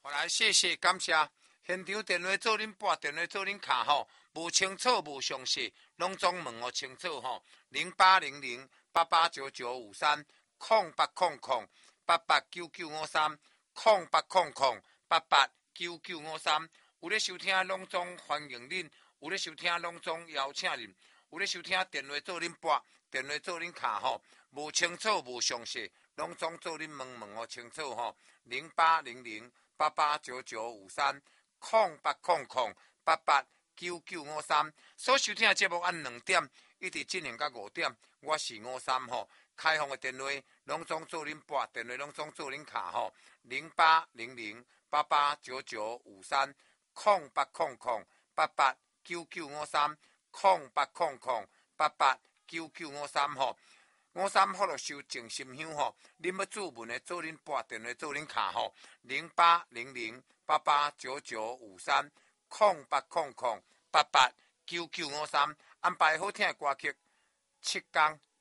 好来，谢谢感谢。现场电话做恁拨，电话做恁卡吼，无清楚无详细，拢总问我清楚吼。0800889953，空八空空889953，空八空空889953。有咧收听拢总欢迎恁，有咧收听拢总邀请恁，有咧收听电话做恁拨，电话做恁卡吼，无清楚无详细，拢总做恁问我清楚吼。0800889953，空八空空889953。所收听的节目按2点，一直进行到5点。我是53吼，开放的电话拢总做恁拨，电话拢总做恁卡吼。0800889953，空八空空889953，空八空空889953吼。53好了收静心香吼，恁要注文的做恁拨电话做恁卡吼，0800889953，空八空空889953，安排好听的歌曲，7天